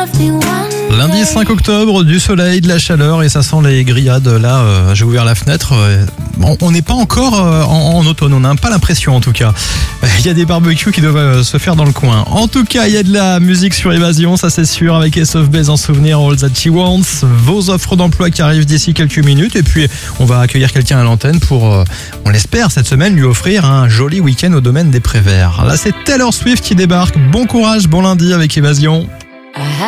Lundi 5 octobre, du soleil, de la chaleur et ça sent les grillades. Là, j'ai ouvert la fenêtre. On n'est pas encore en automne, on n'a pas l'impression en tout cas. Il y a des barbecues qui doivent se faire dans le coin. En tout cas, il y a de la musique sur Évasion, ça c'est sûr, avec Ace of Base en souvenir, All That She Wants. Vos offres d'emploi qui arrivent d'ici quelques minutes. Et puis, on va accueillir quelqu'un à l'antenne pour, on l'espère, cette semaine, lui offrir un joli week-end au domaine des Préverts. Là, c'est Taylor Swift qui débarque. Bon courage, bon lundi avec Évasion.